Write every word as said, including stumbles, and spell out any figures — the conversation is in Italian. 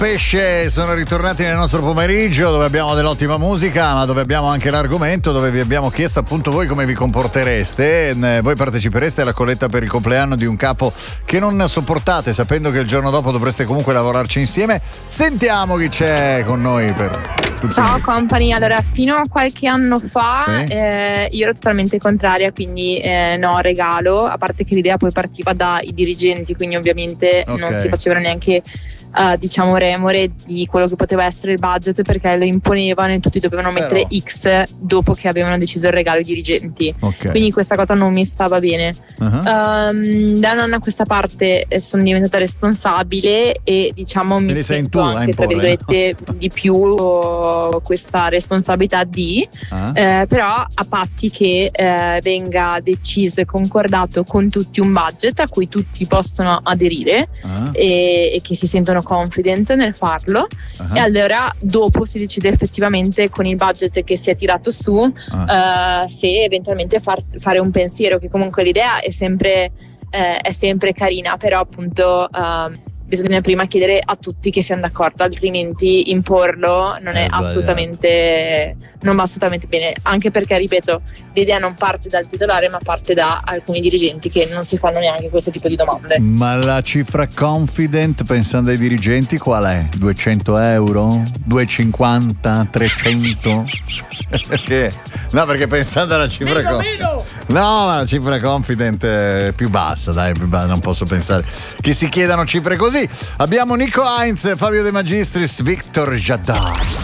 pesce sono ritornati nel nostro pomeriggio, dove abbiamo dell'ottima musica, ma dove abbiamo anche l'argomento, dove vi abbiamo chiesto appunto voi come vi comportereste. Voi partecipereste alla colletta per il compleanno di un capo che non sopportate, sapendo che il giorno dopo dovreste comunque lavorarci insieme. Sentiamo chi c'è con noi per tutti. Ciao company, allora fino a qualche anno fa sì? eh, io ero totalmente contraria, quindi eh, no regalo, a parte che l'idea poi partiva dai dirigenti, quindi ovviamente okay. non si facevano neanche Uh, diciamo remore di quello che poteva essere il budget, perché lo imponevano e tutti dovevano mettere Però. X dopo che avevano deciso il regalo ai dirigenti, okay. quindi questa cosa non mi stava bene. uh-huh. um, da un anno a questa parte eh, sono diventata responsabile e diciamo mi Quindi sei sento tu a anche tra imporre, virgolette no? di più oh, questa responsabilità di uh-huh. eh, però a patti che eh, venga deciso e concordato con tutti un budget a cui tutti possono aderire uh-huh. e, e che si sentono confident nel farlo, uh-huh. e allora dopo si decide effettivamente con il budget che si è tirato su uh-huh. uh, se eventualmente far, fare un pensiero, che comunque l'idea è sempre, eh, è sempre carina, però appunto uh, bisogna prima chiedere a tutti che siano d'accordo, altrimenti imporlo non è, è assolutamente, non va assolutamente bene, anche perché ripeto, l'idea non parte dal titolare ma parte da alcuni dirigenti che non si fanno neanche questo tipo di domande. Ma la cifra confident, pensando ai dirigenti, qual è? duecento euro? duecentocinquanta? trecento? Perché? No, perché pensando alla cifra meno, confident, meno. no, ma la cifra confident è più bassa, dai, più bassa, non posso pensare che si chiedano cifre così. Abbiamo Nico Heinz, Fabio De Magistris, Victor Jadot.